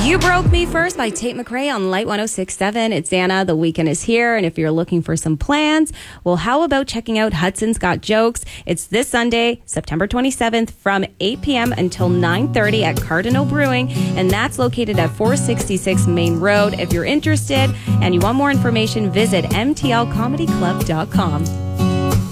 You Broke Me First by Tate McRae on Light 106.7. It's Anna. The weekend is here, and if you're looking for some plans, well, how about checking out Hudson's Got Jokes? It's this Sunday, September 27th from 8 p.m. until 9:30 at Cardinal Brewing, and that's located at 466 Main Road. If you're interested and you want more information, visit mtlcomedyclub.com.